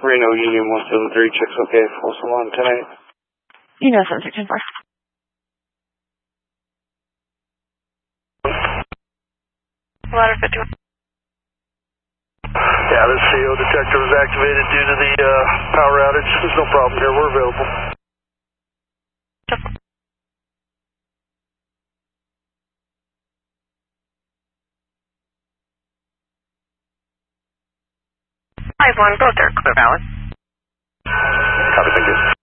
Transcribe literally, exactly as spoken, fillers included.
Reno Union one seven three, checks okay, false alarm ten eight. Union seven six ten four. Ladder fifty-one. Yeah, this C O detector was activated due to the uh, power outage. There's no problem here, we're available. five one, both are clear valid. Copy, thank you.